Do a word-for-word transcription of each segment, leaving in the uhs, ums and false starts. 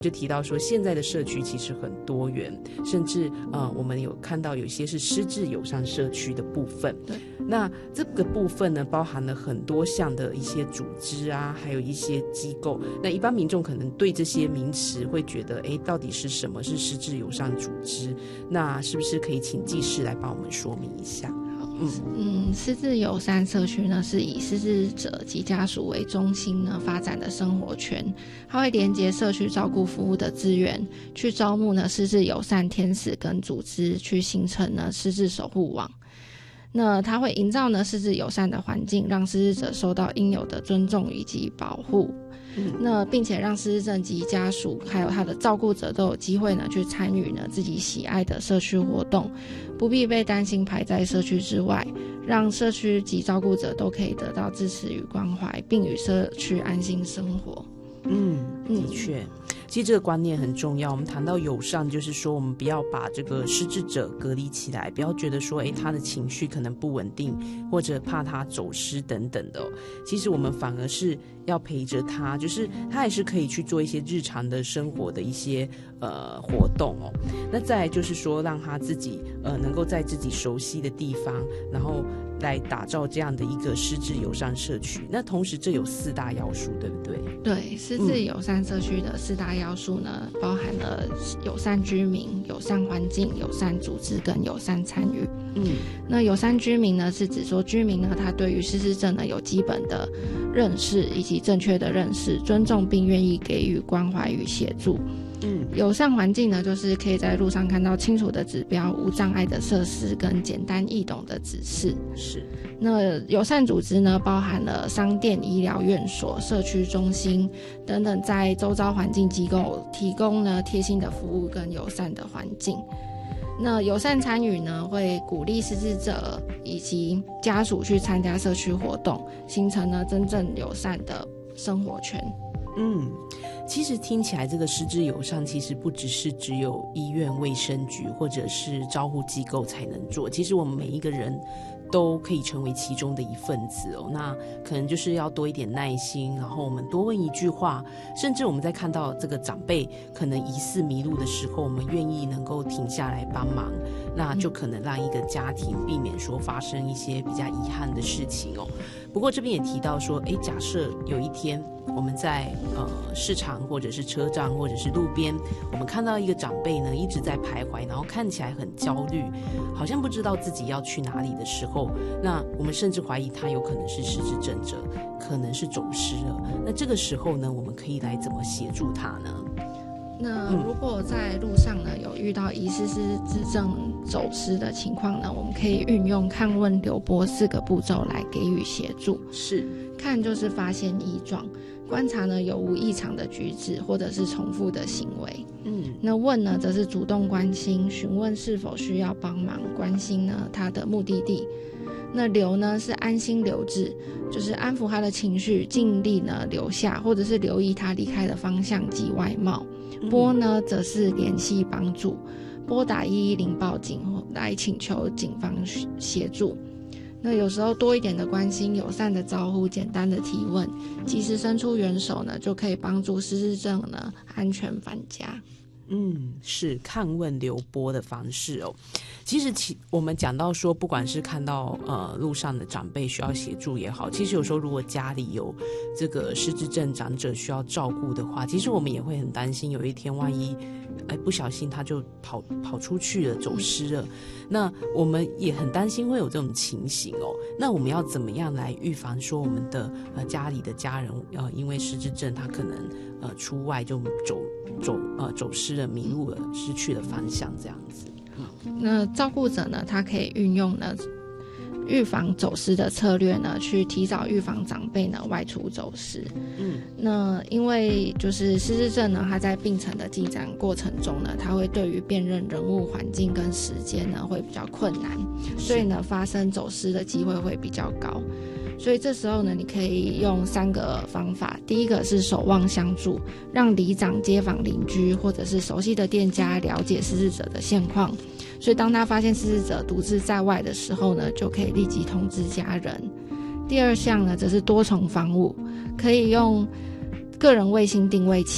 就提到说现在的社区其实很多元，甚至呃我们有看到有些是失智友善社区的部分。 对， 那这个部分呢包含了很多项的一些组织啊，还有一些机构。那一般民众可能对这些名词会觉得诶到底是什么是失智友善组织，那是不是可以请技师来帮我们说明一下？ 嗯嗯，失智友善社区呢是以失智者及家属为中心呢发展的生活圈，它会连接社区照顾服务的资源，去招募呢失智友善天使跟组织，去形成呢失智守护网。那它会营造呢失智友善的环境，让失智者受到应有的尊重以及保护。嗯、那并且让失智症及家属还有他的照顾者都有机会呢去参与呢自己喜爱的社区活动，不必被担心排在社区之外，让社区及照顾者都可以得到支持与关怀，并与社区安心生活。 嗯，的确，其实这个观念很重要。我们谈到友善，就是说我们不要把这个失智者隔离起来，不要觉得说诶他的情绪可能不稳定，或者怕他走失等等的、哦、其实我们反而是要陪着他，就是他也是可以去做一些日常的生活的一些呃活动哦。那再来就是说让他自己呃能够在自己熟悉的地方，然后来打造这样的一个失智友善社区。那同时这有四大要素，对不对？ 对，失智友善社区的四大要素呢、嗯、包含了友善居民、友善环境、友善组织跟友善参与。嗯，那友善居民呢是指说居民呢他对于失智症呢有基本的认识以及正确的认识，尊重并愿意给予关怀与协助。嗯，友善环境呢就是可以在路上看到清楚的指标、无障碍的设施跟简单易懂的指示。 是。 那友善组织呢包含了商店、医疗院所、社区中心等等，在周遭环境机构提供呢贴心的服务跟友善的环境。那友善参与呢会鼓励失智者以及家属去参加社区活动，形成呢真正友善的生活圈。 嗯，其实听起来这个失智友善其实不只是只有医院卫生局或者是照护机构才能做，其实我们每一个人都可以成为其中的一份子哦。那可能就是要多一点耐心，然后我们多问一句话，甚至我们在看到这个长辈可能疑似迷路的时候，我们愿意能够停下来帮忙，那就可能让一个家庭避免说发生一些比较遗憾的事情哦。不过这边也提到说，诶，假设有一天我们在呃市场或者是车站或者是路边，我们看到一个长辈呢一直在徘徊，然后看起来很焦虑，好像不知道自己要去哪里的时候，那我们甚至怀疑他有可能是失智症者，可能是走失了。那这个时候呢，我们可以来怎么协助他呢？ 那如果在路上呢有遇到疑似失智症走失的情况呢，我们可以运用看问留拨四个步骤来给予协助。 是， 看就是发现异状，观察呢有无异常的举止或者是重复的行为。嗯，那问呢则是主动关心，询问是否需要帮忙，关心呢他的目的地。那留呢是安心留置，就是安抚他的情绪，尽力呢留下，或者是留意他离开的方向及外貌。拨呢则是联系帮助，拨打一一零报警来请求警方协助。那有时候多一点的关心、友善的招呼、简单的提问，及时伸出援手呢，就可以帮助失智症呢安全返家。 嗯，是看问留拨的方式哦。其实其我们讲到说，不管是看到呃路上的长辈需要协助也好，其实有时候如果家里有这个失智症长者需要照顾的话，其实我们也会很担心，有一天万一哎不小心他就跑跑出去了，走失了，那我们也很担心会有这种情形哦。那我们要怎么样来预防说我们的呃家里的家人呃因为失智症他可能呃出外就走走呃走失了、迷路了、失去了方向这样子？ 嗯，那照顾者呢，他可以运用呢预防走失的策略呢，去提早预防长辈呢外出走失。嗯，那因为就是失智症呢，它在病程的进展过程中呢，它会对于辨认人物、环境跟时间呢会比较困难，所以呢发生走失的机会会比较高。所以这时候呢，你可以用三个方法。第一个是守望相助，让里长、街坊邻居或者是熟悉的店家了解失智者的现况。所以当他发现失智者独自在外的时候呢，就可以立即通知家人。第二项呢，则是多重防务，可以用个人卫星定位器，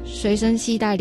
随身携带